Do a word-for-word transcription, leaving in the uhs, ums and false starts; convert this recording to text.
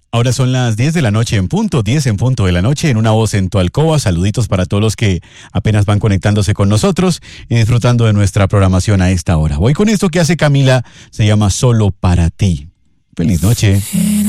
Ahora son las diez de la noche en punto, diez en punto de la noche, en Una Voz en tu Alcoba. Saluditos para todos los que apenas van conectándose con nosotros y disfrutando de nuestra programación a esta hora. Voy con esto que hace Camila, se llama Solo para ti. Feliz noche.